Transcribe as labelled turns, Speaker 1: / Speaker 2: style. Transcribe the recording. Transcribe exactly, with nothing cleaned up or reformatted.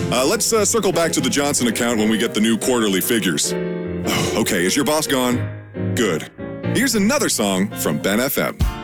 Speaker 1: Uh, let's uh, circle back to the Johnson account when we get the new quarterly figures. Okay, is your boss gone? Good. Here's another song from Ben F M.